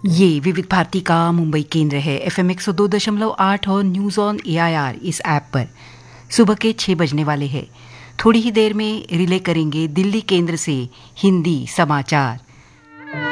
ये विविध भारती का मुंबई केंद्र है। एफएम 102.8 और न्यूज़ ऑन एआईआर इस ऐप पर सुबह के 6 बजने वाले हैं। थोड़ी ही देर में रिले करेंगे दिल्ली केंद्र से हिंदी समाचार।